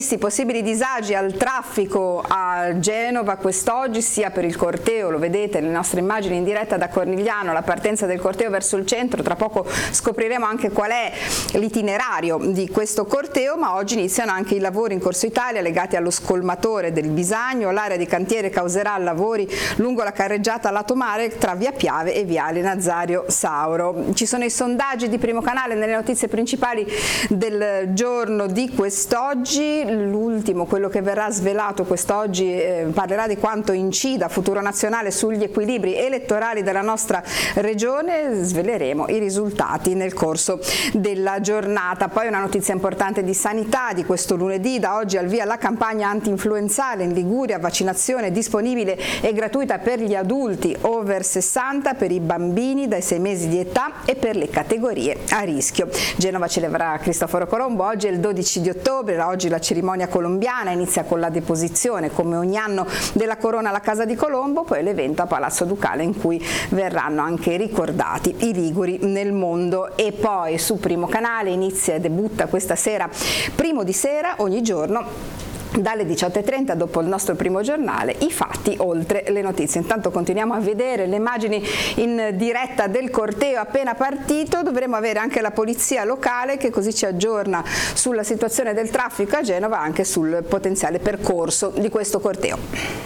Possibili disagi al traffico a Genova quest'oggi, sia per il corteo, lo vedete nelle nostre immagini in diretta da Cornigliano, la partenza del corteo verso il centro. Tra poco scopriremo anche qual è l'itinerario di questo corteo, ma oggi iniziano anche i lavori in Corso Italia legati allo scolmatore del Bisagno. L'area di cantiere causerà lavori lungo la carreggiata lato mare tra via Piave e viale Nazario Sauro. Ci sono i sondaggi di Primo Canale nelle notizie principali del giorno di quest'oggi. L'ultimo, quello che verrà svelato quest'oggi, parlerà di quanto incida Futuro Nazionale sugli equilibri elettorali della nostra regione. Sveleremo i risultati nel corso della giornata. Poi una notizia importante di sanità di questo lunedì: da oggi al via la campagna anti-influenzale in Liguria, vaccinazione disponibile e gratuita per gli adulti over 60, per i bambini dai 6 mesi di età e per le categorie a rischio. Genova celebrerà Cristoforo Colombo, oggi è il 12 di ottobre, oggi la cerimonia colombiana inizia con la deposizione, come ogni anno, della corona alla Casa di Colombo, poi l'evento a Palazzo Ducale in cui verranno anche ricordati i liguri nel mondo. E poi su Primo Canale inizia e debutta questa sera Primo di Sera, ogni giorno dalle 18:30, dopo il nostro primo giornale, i fatti oltre le notizie. Intanto continuiamo a vedere le immagini in diretta del corteo appena partito. Dovremo avere anche la polizia locale che così ci aggiorna sulla situazione del traffico a Genova, anche sul potenziale percorso di questo corteo.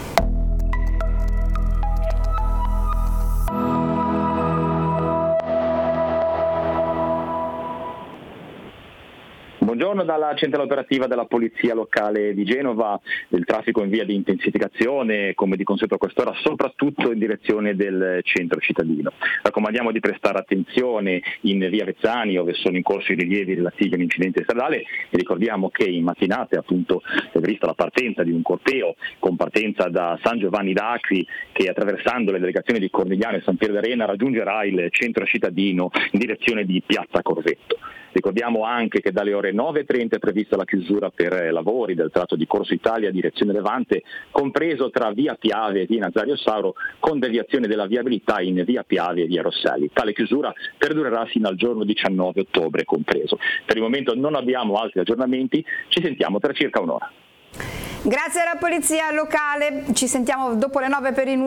Buongiorno dalla centrale operativa della Polizia Locale di Genova. Il traffico in via di intensificazione, come di consueto a quest'ora, soprattutto in direzione del centro cittadino. Raccomandiamo di prestare attenzione in via Vezzani, dove sono in corso i rilievi relativi all'incidente stradale, e ricordiamo che in mattinata appunto è prevista la partenza di un corteo con partenza da San Giovanni d'Acri, che attraversando le delegazioni di Cornigliano e San Piero d'Arena raggiungerà il centro cittadino in direzione di Piazza Corvetto. Ricordiamo anche che dalle ore 9:30 è prevista la chiusura per lavori del tratto di Corso Italia direzione Levante, compreso tra via Piave e via Nazario Sauro, con deviazione della viabilità in via Piave e via Rosselli. Tale chiusura perdurerà fino al giorno 19 ottobre compreso. Per il momento non abbiamo altri aggiornamenti, ci sentiamo tra circa un'ora. Grazie alla Polizia Locale, ci sentiamo dopo le 9 per i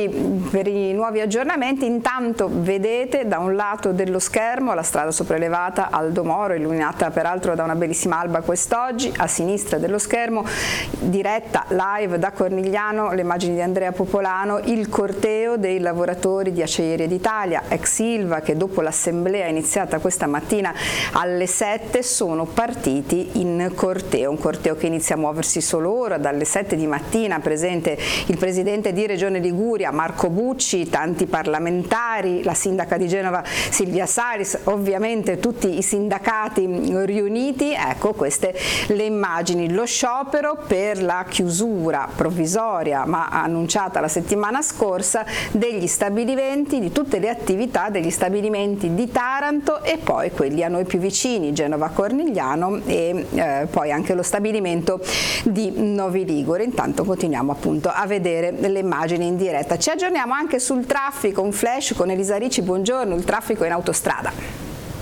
nuovi aggiornamenti. Intanto vedete da un lato dello schermo la strada sopraelevata Aldo Moro, illuminata peraltro da una bellissima alba quest'oggi. A sinistra dello schermo, diretta live da Cornigliano, le immagini di Andrea Popolano, il corteo dei lavoratori di Acciaierie d'Italia, ex Ilva, che dopo l'assemblea iniziata questa mattina alle 7 sono partiti in corteo, un corteo che inizia a muoversi solo ora. Dalle 7 di mattina presente il presidente di Regione Liguria Marco Bucci, tanti parlamentari, la sindaca di Genova Silvia Salis, ovviamente tutti i sindacati riuniti. Ecco queste le immagini. Lo sciopero per la chiusura provvisoria ma annunciata la settimana scorsa degli stabilimenti, di tutte le attività degli stabilimenti di Taranto e poi quelli a noi più vicini, Genova Cornigliano e poi anche lo stabilimento di Novi Ligure. Intanto continuiamo appunto a vedere le immagini in diretta. Ci aggiorniamo anche sul traffico, un flash con Elisa Ricci. Buongiorno, il traffico in autostrada.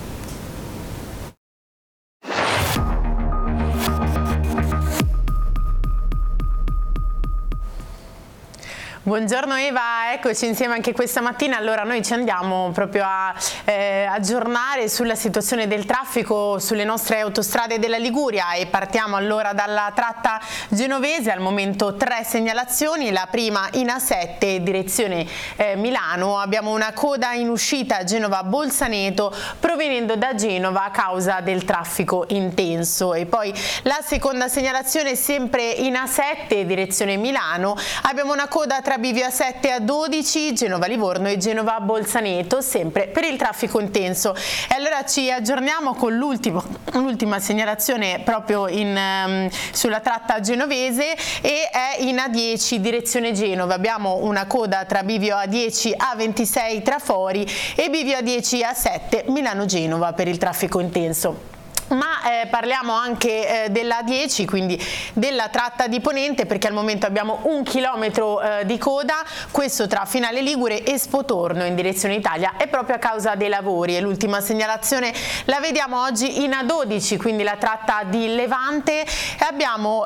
Buongiorno Eva, eccoci insieme anche questa mattina. Allora noi ci andiamo proprio a aggiornare sulla situazione del traffico sulle nostre autostrade della Liguria e partiamo allora dalla tratta genovese. Al momento 3 segnalazioni, la prima in A7 direzione Milano. Abbiamo una coda in uscita Genova-Bolzaneto provenendo da Genova a causa del traffico intenso. E poi la seconda segnalazione sempre in A7 direzione Milano. Abbiamo una coda tra Bivio A7 a 12, Genova-Livorno e Genova-Bolzaneto, sempre per il traffico intenso. E allora ci aggiorniamo con l'ultima segnalazione proprio sulla tratta genovese e è in A10 direzione Genova. Abbiamo una coda tra Bivio A10 A26 Trafori e Bivio A10 A7 Milano-Genova per il traffico intenso. Ma parliamo anche della A10, quindi della tratta di Ponente, perché al momento abbiamo 1 chilometro di coda, questo tra Finale Ligure e Spotorno in direzione Italia, è proprio a causa dei lavori. E l'ultima segnalazione la vediamo oggi in A12, quindi la tratta di Levante, e abbiamo